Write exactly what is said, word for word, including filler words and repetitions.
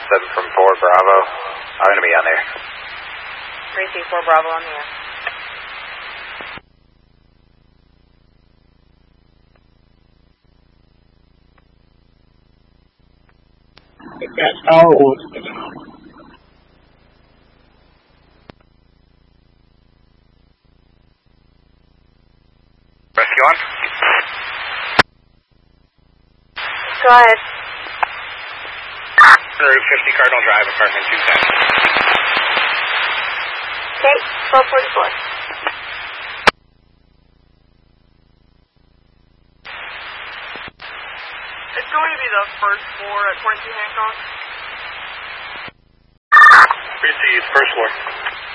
seven from four Bravo. I'm going to be on there. three C four Bravo on the air. That's our order. Rescue on? Go ahead. Route fifty Cardinal Drive, apartment two ten. Okay, twelve forty-four. It's going to be the first floor at twenty-two Hancock. three C, first floor.